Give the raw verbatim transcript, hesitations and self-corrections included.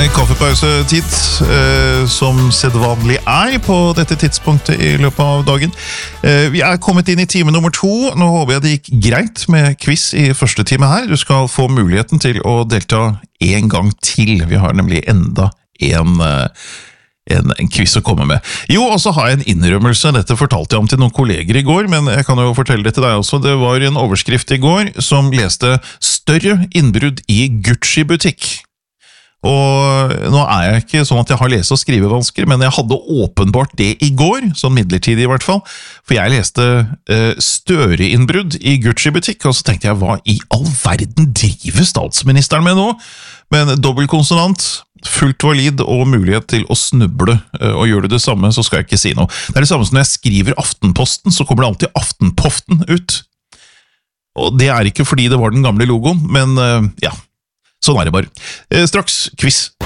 Nei, kaffepausetid, eh, som sedvanlig er på dette tidspunktet i løpet av dagen. Eh, vi er kommet inn i time nummer to. Nå håper jeg det gikk greit med quiz i første time her. Du skal få muligheten til å delta en gang til. Vi har nemlig enda en, en, en quiz å komme med. Jo, og så har jeg en innrømmelse. Dette fortalte jeg om til noen kolleger i går, men jeg kan jo fortelle det til deg også. Det var en overskrift i går som leste «Større innbrudd i Gucci-butikk». Og nå er jeg ikke sånn at jeg har lese- og skrivevansker, men jeg hadde åpenbart det i går, sånn midlertidig i hvert fall, for jeg leste uh, Støre-innbrudd i Gucci-butikk, og så tenkte jeg, hva i all verden driver statsministeren med nå? Men dobbeltkonsonant, fullt valid og mulighet til å snuble, uh, og gjør du det samme, så skal jeg ikke si noe. Det er det samme som når jeg skriver Aftenposten, så kommer det alltid Aftenpoften ut. Og det er ikke fordi det var den gamle logoen, men uh, ja. Sånn er det bare. Straks quiz.